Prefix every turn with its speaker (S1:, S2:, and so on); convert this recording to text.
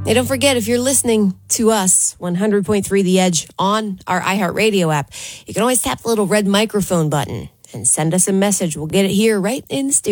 S1: Hey, don't forget, if you're listening to us, 100.3 The Edge on our iHeartRadio app, you can always tap the little red microphone button and send us a message. We'll get it here right in the studio.